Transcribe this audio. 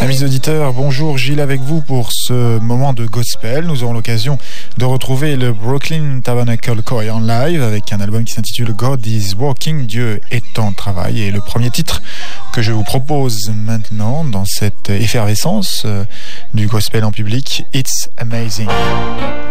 Amis auditeurs, bonjour, Gilles avec vous pour ce moment de gospel. Nous aurons l'occasion de retrouver le Brooklyn Tabernacle Choir en live avec un album qui s'intitule God is Working, Dieu est en travail. Et le premier titre que je vous propose maintenant dans cette effervescence du gospel en public, It's Amazing.